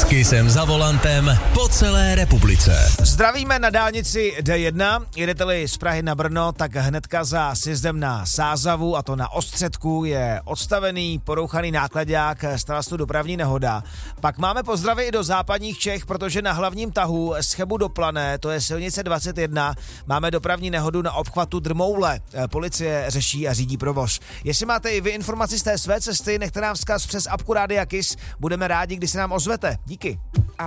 Kisem za volantem po celé republice. Zdravíme na dálnici D1. Jedete-li z Prahy na Brno, tak hnedka za sjezdem na Sázavu, a to na Ostředku, je odstavený porouchaný náklaďák, stala se tu dopravní nehoda. Pak máme pozdravy i do západních Čech, protože na hlavním tahu z Chebu do Plané, to je silnice 21, máme dopravní nehodu na obchvatu Drmoule. Policie řeší a řídí provoz. Jestli máte i vy informaci z té své cesty, nechte nám vzkaz přes apku Rádia Kiss. Budeme rádi, když se nám ozvete. Díky.